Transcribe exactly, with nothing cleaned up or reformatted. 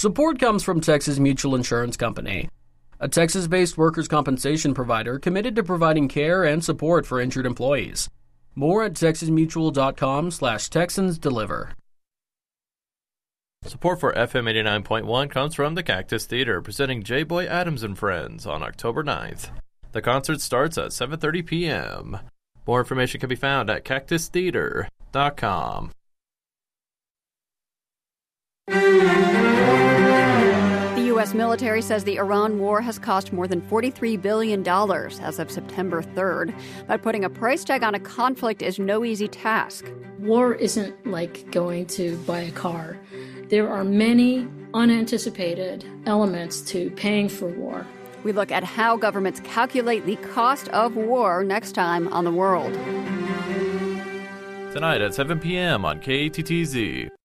Support comes from Texas Mutual Insurance Company, a Texas-based workers' compensation provider committed to providing care and support for injured employees. More at texasmutual.com slash Texans Deliver. Support for F M eighty-nine point one comes from the Cactus Theater, presenting J. Boy Adams and Friends on October ninth. The concert starts at seven thirty p.m. More information can be found at cactus theater dot com. The U S military says the Iran war has cost more than forty-three billion dollars as of September third. But putting a price tag on a conflict is no easy task. War isn't like going to buy a car. There are many unanticipated elements to paying for war. We look at how governments calculate the cost of war next time on The World. Tonight at seven p.m. on K A T T Z.